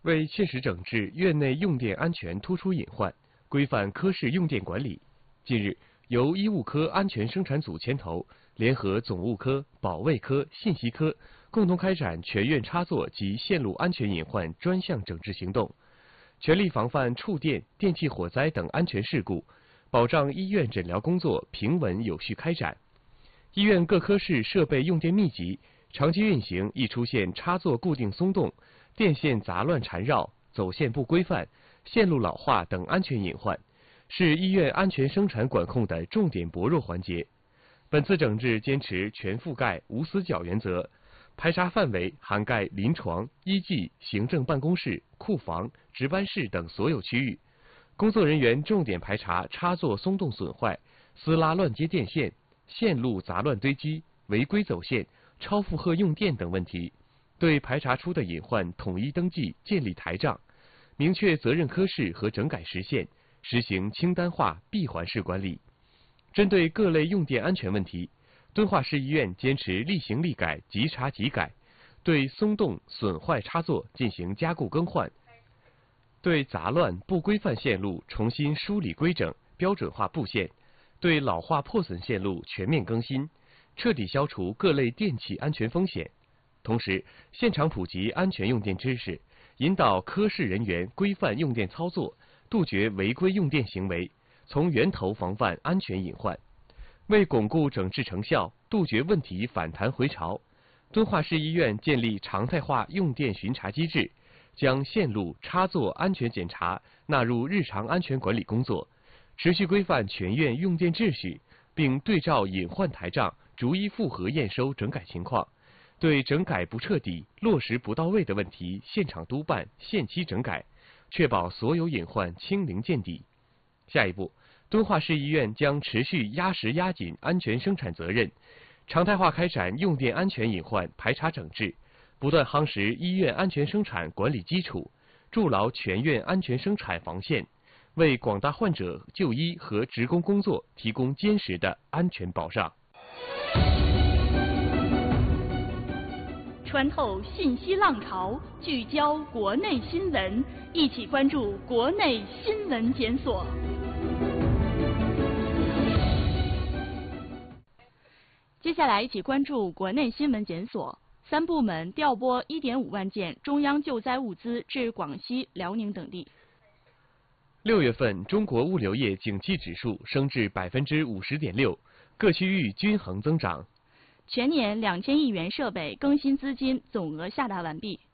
为切实整治院内用电安全突出隐患，规范科室用电管理，近日，由医务科安全生产组牵头，联合总务科、保卫科、信息科，共同开展全院插座及线路安全隐患专项整治行动，全力防范触电、电气火灾等安全事故，保障医院诊疗工作平稳有序开展。医院各科室设备用电密集，长期运行易出现插座固定松动、电线杂乱缠绕、走线不规范、线路老化等安全隐患，是医院安全生产管控的重点薄弱环节。本次整治坚持全覆盖、无死角原则，排查范围涵盖临床、医技、行政办公室、库房、值班室等所有区域。工作人员重点排查插座松动损坏、撕拉乱接电线、线路杂乱堆积、违规走线、超负荷用电等问题，对排查出的隐患统一登记，建立台账，明确责任科室和整改时限，实行清单化、闭环式管理。针对各类用电安全问题，敦化市医院坚持立行立改、即查即改，对松动损坏插座进行加固更换，对杂乱不规范线路重新梳理规整、标准化布线，对老化破损线路全面更新，彻底消除各类电气安全风险。同时，现场普及安全用电知识，引导科室人员规范用电操作，杜绝违规用电行为，从源头防范安全隐患。为巩固整治成效，杜绝问题反弹回潮，敦化市医院建立常态化用电巡查机制，将线路插座安全检查纳入日常安全管理工作，持续规范全院用电秩序，并对照隐患台账，逐一复核验收整改情况，对整改不彻底、落实不到位的问题现场督办、限期整改，确保所有隐患清零见底。下一步，敦化市医院将持续压实压紧安全生产责任，常态化开展用电安全隐患排查整治，不断夯实医院安全生产管理基础，筑牢全院安全生产防线，为广大患者就医和职工工作提供坚实的安全保障。 穿透信息浪潮，聚焦国内新闻，一起关注国内新闻检索。接下来一起关注国内新闻检索。3部门调拨1.5万件中央救灾物资至广西、辽宁等地。 6月份中国物流业景气指数升至50.6%，各区域均衡增长。 全年2000亿元设备更新资金总额下达完毕。